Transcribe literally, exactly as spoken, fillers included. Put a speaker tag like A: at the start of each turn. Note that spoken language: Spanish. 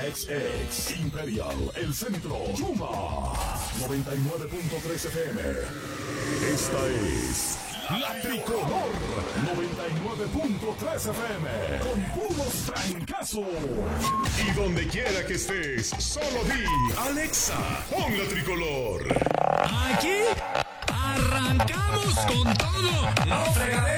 A: X X, Imperial, El Centro, Yuma, noventa y nueve punto tres F M. Esta es La Tricolor, noventa y nueve punto tres F M, con puros trancazos.
B: Y donde quiera que estés, solo di, Alexa, pon La Tricolor.
C: Aquí arrancamos con todo. No fregadera.